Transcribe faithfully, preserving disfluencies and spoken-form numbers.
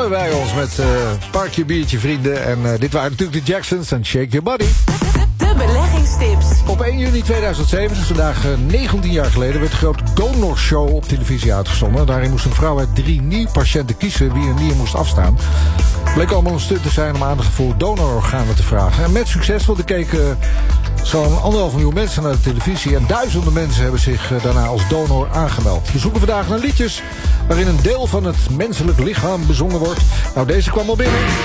hadden wij ons met uh, Parkje Biertje Vrienden. En uh, dit waren natuurlijk de Jacksons en Shake Your Body. De beleggingstips. Op één juni tweeduizend zeven, dus vandaag uh, negentien jaar geleden, werd de grote donorshow op televisie uitgezonden. Daarin moest een vrouw uit drie nierpatiënten kiezen wie een nier moest afstaan. Het bleek allemaal een stunt te zijn om aandacht voor donororganen te vragen. En met succes, want er keken zo'n anderhalf miljoen mensen naar de televisie. En duizenden mensen hebben zich uh, daarna als donor aangemeld. We zoeken vandaag naar liedjes waarin een deel van het menselijk lichaam bezongen wordt. Nou, deze kwam al binnen.